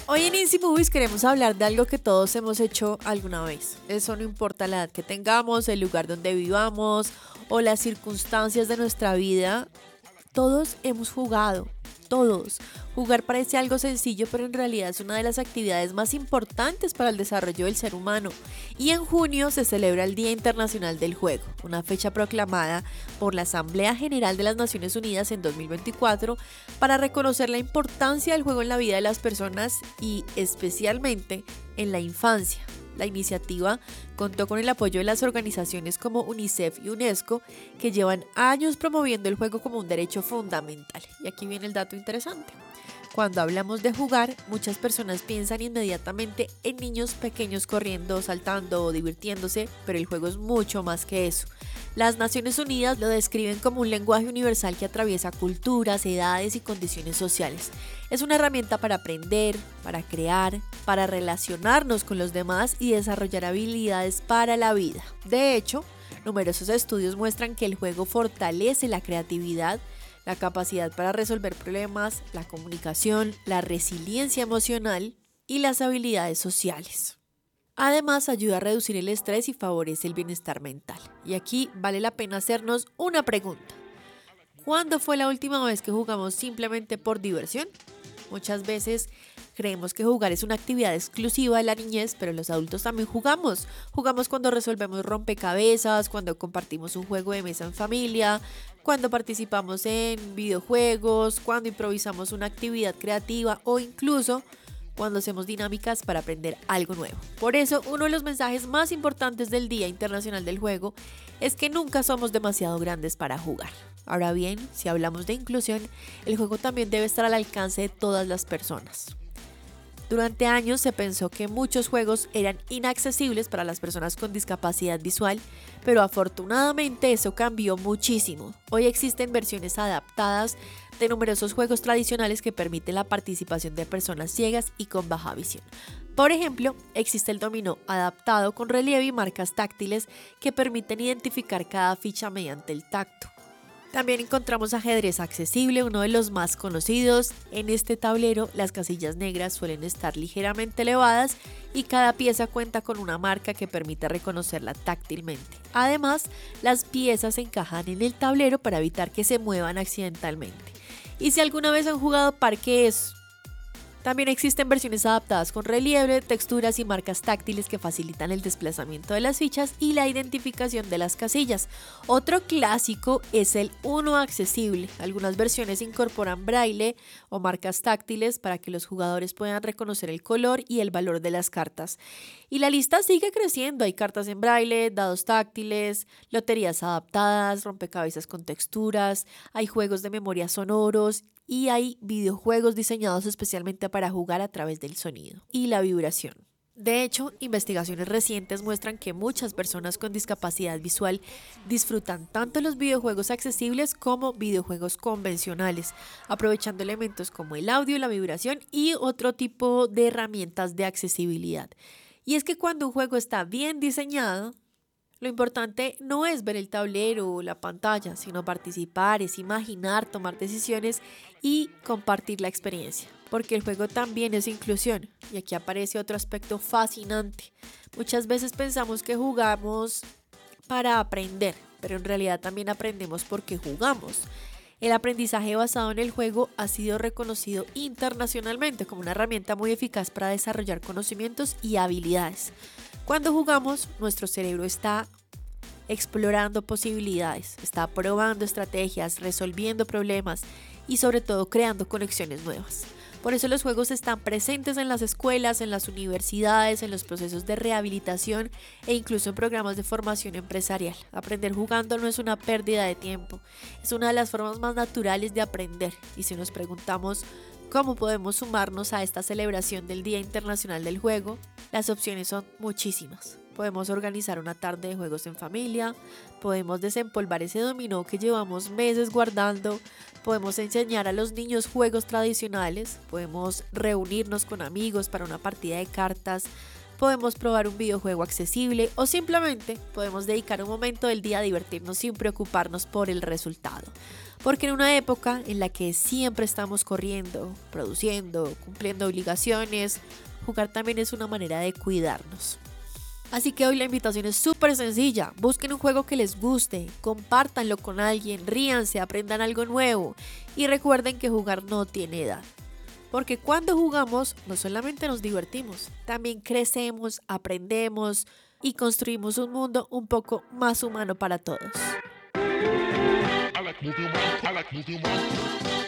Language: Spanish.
Hoy en Easy Movies queremos hablar de algo que todos hemos hecho alguna vez. Eso no importa la edad que tengamos, el lugar donde vivamos o las circunstancias de nuestra vida. Todos hemos jugado, todos. Jugar parece algo sencillo, pero en realidad es una de las actividades más importantes para el desarrollo del ser humano. Y en junio se celebra el Día Internacional del Juego, una fecha proclamada por la Asamblea General de las Naciones Unidas en 2024 para reconocer la importancia del juego en la vida de las personas y especialmente en la infancia. La iniciativa contó con el apoyo de las organizaciones como UNICEF y UNESCO, que llevan años promoviendo el juego como un derecho fundamental. Y aquí viene el dato interesante. Cuando hablamos de jugar, muchas personas piensan inmediatamente en niños pequeños corriendo, saltando o divirtiéndose, pero el juego es mucho más que eso. Las Naciones Unidas lo describen como un lenguaje universal que atraviesa culturas, edades y condiciones sociales. Es una herramienta para aprender, para crear, para relacionarnos con los demás y desarrollar habilidades para la vida. De hecho, numerosos estudios muestran que el juego fortalece la creatividad, la capacidad para resolver problemas, la comunicación, la resiliencia emocional y las habilidades sociales. Además, ayuda a reducir el estrés y favorece el bienestar mental. Y aquí vale la pena hacernos una pregunta. ¿Cuándo fue la última vez que jugamos simplemente por diversión? Muchas veces creemos que jugar es una actividad exclusiva de la niñez, pero los adultos también jugamos. Jugamos cuando resolvemos rompecabezas, cuando compartimos un juego de mesa en familia, cuando participamos en videojuegos, cuando improvisamos una actividad creativa o incluso cuando hacemos dinámicas para aprender algo nuevo. Por eso, uno de los mensajes más importantes del Día Internacional del Juego es que nunca somos demasiado grandes para jugar. Ahora bien, si hablamos de inclusión, el juego también debe estar al alcance de todas las personas. Durante años se pensó que muchos juegos eran inaccesibles para las personas con discapacidad visual, pero afortunadamente eso cambió muchísimo. Hoy existen versiones adaptadas de numerosos juegos tradicionales que permiten la participación de personas ciegas y con baja visión. Por ejemplo, existe el dominó adaptado con relieve y marcas táctiles que permiten identificar cada ficha mediante el tacto. También encontramos ajedrez accesible, uno de los más conocidos. En este tablero, las casillas negras suelen estar ligeramente elevadas y cada pieza cuenta con una marca que permite reconocerla táctilmente. Además, las piezas se encajan en el tablero para evitar que se muevan accidentalmente. Y si alguna vez han jugado parqués, también existen versiones adaptadas con relieve, texturas y marcas táctiles que facilitan el desplazamiento de las fichas y la identificación de las casillas. Otro clásico es el Uno accesible. Algunas versiones incorporan braille o marcas táctiles para que los jugadores puedan reconocer el color y el valor de las cartas. Y la lista sigue creciendo. Hay cartas en braille, dados táctiles, loterías adaptadas, rompecabezas con texturas, hay juegos de memoria sonoros y hay videojuegos diseñados especialmente para jugar a través del sonido y la vibración. De hecho, investigaciones recientes muestran que muchas personas con discapacidad visual disfrutan tanto los videojuegos accesibles como videojuegos convencionales, aprovechando elementos como el audio, la vibración y otro tipo de herramientas de accesibilidad. Y es que cuando un juego está bien diseñado, lo importante no es ver el tablero o la pantalla, sino participar, es imaginar, tomar decisiones y compartir la experiencia. Porque el juego también es inclusión. Y aquí aparece otro aspecto fascinante. Muchas veces pensamos que jugamos para aprender, pero en realidad también aprendemos porque jugamos. El aprendizaje basado en el juego ha sido reconocido internacionalmente como una herramienta muy eficaz para desarrollar conocimientos y habilidades. Cuando jugamos, nuestro cerebro está explorando posibilidades, está probando estrategias, resolviendo problemas y sobre todo creando conexiones nuevas. Por eso los juegos están presentes en las escuelas, en las universidades, en los procesos de rehabilitación e incluso en programas de formación empresarial. Aprender jugando no es una pérdida de tiempo, es una de las formas más naturales de aprender. Y si nos preguntamos cómo podemos sumarnos a esta celebración del Día Internacional del Juego, las opciones son muchísimas. Podemos organizar una tarde de juegos en familia, podemos desempolvar ese dominó que llevamos meses guardando, podemos enseñar a los niños juegos tradicionales, podemos reunirnos con amigos para una partida de cartas, podemos probar un videojuego accesible o simplemente podemos dedicar un momento del día a divertirnos sin preocuparnos por el resultado. Porque en una época en la que siempre estamos corriendo, produciendo, cumpliendo obligaciones, jugar también es una manera de cuidarnos. Así que hoy la invitación es súper sencilla. Busquen un juego que les guste, compártanlo con alguien, ríanse, aprendan algo nuevo y recuerden que jugar no tiene edad. Porque cuando jugamos no solamente nos divertimos, también crecemos, aprendemos y construimos un mundo un poco más humano para todos. I like moving around. I like moving around.